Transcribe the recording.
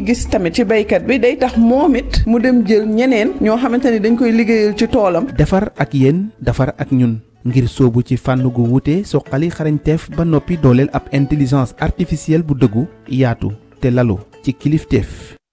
gis tamit ci baykat bi day tax moom it mu dem jël ñeneen ñoo xamante ni dañ koy liggéeyal ci toolam. defar ak yéen defar ak ñun ngir soobu ci fànn gu wuute soqali xarañteef ba noppi dooleel ab intelligence artificielle bu dëggu yaatu te lalu ci kilifteef.